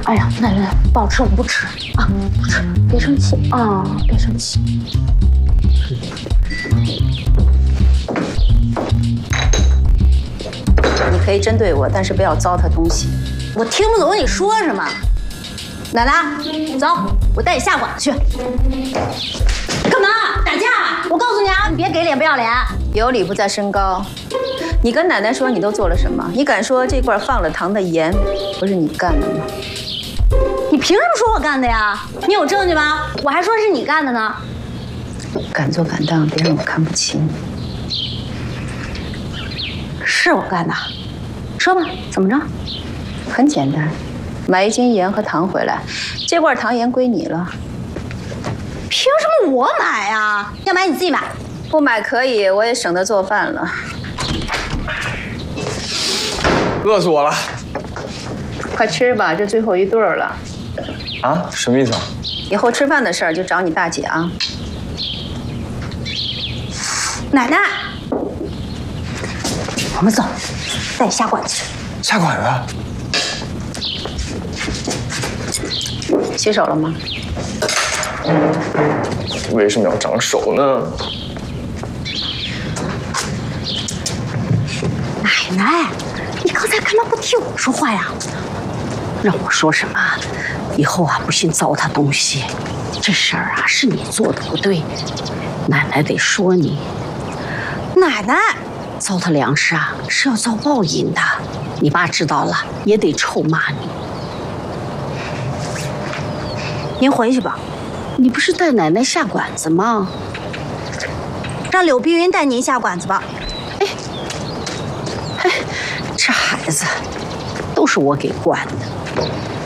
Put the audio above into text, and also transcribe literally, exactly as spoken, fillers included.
哎呀，奶奶，不好吃，我们不吃啊，不吃，别生气啊，别生气。 你可以针对我，但是不要糟蹋东西。 我听不懂你说什么。奶奶，走，我带你下馆子去。干嘛？打架？我告诉你啊，你别给脸不要脸。 有理不在身高。你跟奶奶说你都做了什么？你敢说这罐放了糖的盐不是你干的吗？ 你凭什么说我干的呀？你有证据吗？我还说是你干的呢。 敢做敢当，别让我看不起你。 是我干的，说吧，怎么着？ 很简单，买一斤盐和糖回来，这罐糖盐归你了。 凭什么我买呀？要买你自己买。 不买可以，我也省得做饭了。 饿死我了！ 快吃吧，这最后一对了。 啊？什么意思啊？ 以后吃饭的事儿就找你大姐啊。 奶奶，我们走，带你下馆子去。 下馆子？ 洗手了吗？ 为什么要长手呢？ 奶奶，你刚才干嘛不听我说话呀？ 让我说什么？以后啊，不信糟蹋东西，这事儿啊是你做的不对，奶奶得说你。 奶奶， 糟蹋粮食啊是要遭报应的，你爸知道了也得臭骂你。 您回去吧。 你不是带奶奶下馆子吗？ 让柳碧云带您下馆子吧。 哎，哎，这孩子都是我给惯的。